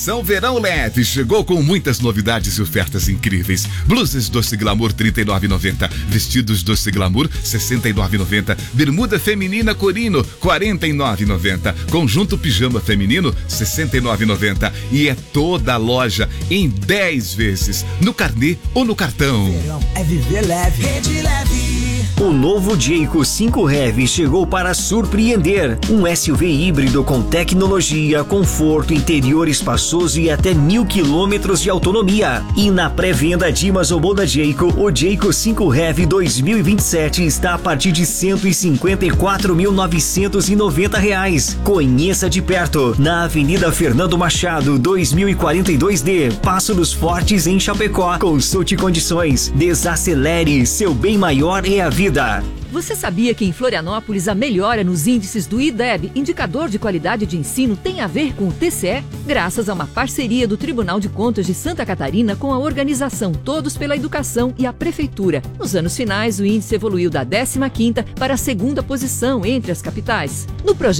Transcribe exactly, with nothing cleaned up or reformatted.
São Verão L E D chegou com muitas novidades e ofertas incríveis. Blusas Doce Glamour trinta e nove reais e noventa centavos, vestidos Doce Glamour sessenta e nove reais e noventa centavos, bermuda feminina Corino quarenta e nove reais e noventa centavos, conjunto pijama feminino sessenta e nove reais e noventa centavos e é toda a loja em dez vezes, no carnê ou no cartão. Verão é viver leve. Rede Leve. O novo Jayco cinco Heavy chegou para surpreender. Um S U V híbrido com tecnologia, conforto, interior espaçoso e até mil quilômetros de autonomia. E na pré-venda Dimas ou Moda Jayco, o Jayco cinco Heavy dois mil e vinte e sete está a partir de cento e cinquenta e quatro mil novecentos e noventa reais. Conheça de perto, na Avenida Fernando Machado, dois mil e quarenta e dois D, Passo dos Fortes, em Chapecó. Consulte condições. Desacelere, seu bem maior é a vida. Você sabia que em Florianópolis a melhora nos índices do I D E B, indicador de qualidade de ensino, tem a ver com o T C E? Graças a uma parceria do Tribunal de Contas de Santa Catarina com a organização Todos pela Educação e a Prefeitura. Nos anos finais, o índice evoluiu da décima quinta para a segunda posição entre as capitais. No projeto